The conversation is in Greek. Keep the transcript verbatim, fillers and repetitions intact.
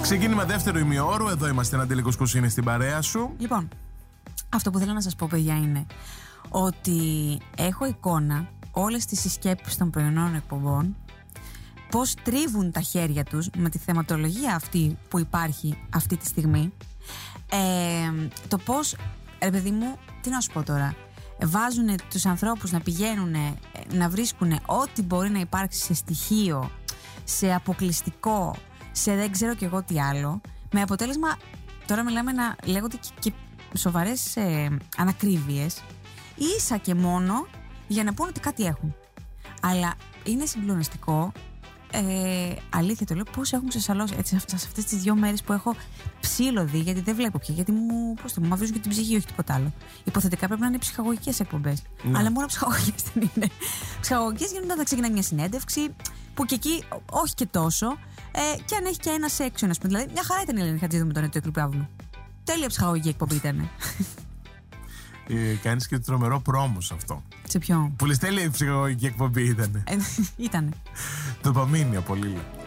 Ξεκίνημα δεύτερο ημιώρου. Εδώ είμαστε, ένα τελικό σκουσίνι στην παρέα σου. Λοιπόν, αυτό που θέλω να σας πω, παιδιά, είναι ότι έχω εικόνα όλες τις συσκέψεις των πρωινών εκπομπών, πώς τρίβουν τα χέρια τους με τη θεματολογία αυτή που υπάρχει αυτή τη στιγμή. Ε, το πώς, ρε παιδί μου, τι να σου πω τώρα, βάζουν τους ανθρώπους να πηγαίνουν να βρίσκουν ό,τι μπορεί να υπάρξει σε στοιχείο, σε αποκλειστικό, σε δεν ξέρω κι εγώ τι άλλο, με αποτέλεσμα, τώρα μιλάμε να λέγονται και, και σοβαρές ε, ανακρίβειες, ίσα και μόνο για να πούνε ότι κάτι έχουν. Αλλά είναι συγκλονιστικό, ε, αλήθεια το λέω, πώς έχουν ξεσαλώσει έτσι, σε αυτές τις δύο μέρες που έχω ψήλωδη, γιατί δεν βλέπω πια, γιατί μου, πώς το, μου μαυρίζουν και την ψυχή, όχι τίποτα άλλο. Υποθετικά πρέπει να είναι ψυχαγωγικές εκπομπές. Ναι. Αλλά μόνο ψυχαγωγικές δεν είναι. Ψυχαγωγικές γίνονται όταν ξεκινάει μια συνέντευξη, που και εκεί όχι και τόσο, ε, και αν έχει και ένα section, ας πούμε. Δηλαδή, μια χαρά ήταν η Ελένη Χατζήδου με τον Ετώκλου Παύλου. Τέλεια ψυχαγωγική εκπομπή ήταν. Ε, κάνεις και τρομερό πρόμο σε αυτό. Σε ποιο? Που λες τέλεια η ψυχαγωγική εκπομπή ήτανε. Ε, ήτανε. Το Παμίνι από Λίλα.